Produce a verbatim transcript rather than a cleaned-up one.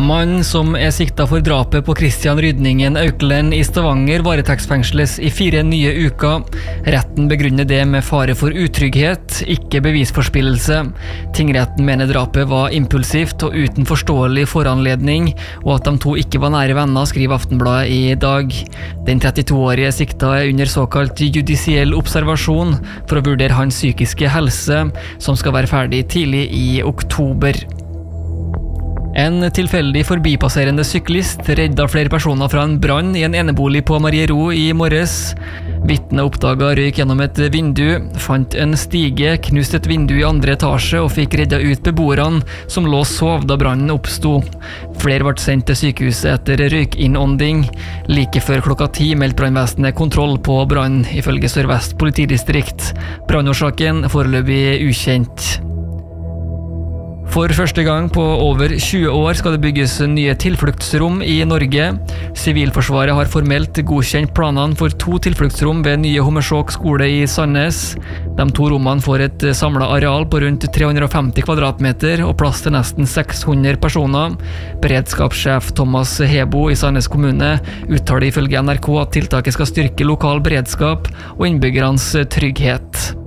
Mannen som er siktet for drapet på Christian Rydningen Auklend i Stavanger varetektsfengsles i fire nye uker. Retten begrunner det med fare for utrygghet, ikke bevisforspillelse. Tingretten mener drapet var impulsivt og uten forståelig foranledning, og at de to ikke var nære venner, skriver Aftenbladet i dag. Den trettito-årige sikta er under såkalt judisiell observasjon for å vurdere hans psykiske helse, som skal være ferdig tidlig i oktober. En tilfeldig forbipasserende syklist redda flere personer fra en brann i en enebolig på Mariero i morges. Vitnet oppdaget røyk gjennom et vindu, fant en stige, knust et vindu i andre etasje og fikk redda ut beboerne som lå og sov da brannen oppsto. Flere ble sendt til sykehuset etter røykinnånding. Like før klokka ti meldte brannvesenet kontroll på brann, ifølge Sør-Vest politidistrikt. Brannårsaken foreløpig ukjent. For første gang på over tjue år skal det bygges nye tilfluktsrom i Norge. Sivilforsvaret har formelt godkjent planene for to tilfluktsrom ved nye Hommersåk skole i Sandnes. De to rommene får et samlet areal på rundt tre hundre og femti kvadratmeter og plass til nesten seks hundre personer. Beredskapssjef Thomas Hebo i Sandnes kommune uttaler ifølge N R K at tiltaket skal styrke lokal beredskap og innbyggernes trygghet.